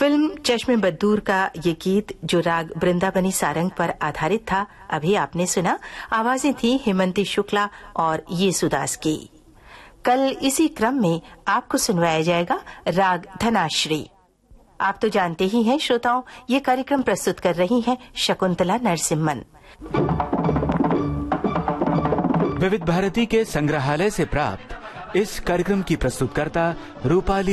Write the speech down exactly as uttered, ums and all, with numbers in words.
Film चश्मे बद्दूर का ये गीत जो राग वृंदावनी सारंग पर आधारित था, अभी आपने सुना। आवाजें थी हेमंती शुक्ला और येसुदास की। कल इसी क्रम में आपको सुनवाया जाएगा राग धनाश्री। आप तो जानते ही हैं श्रोताओं, ये कार्यक्रम प्रस्तुत कर रही हैं शकुंतला नरसिम्हन। विविध भारती के संग्रहालय से प्राप्त इस कार्यक्रम की प्रस्तुतकर्ता रूपाली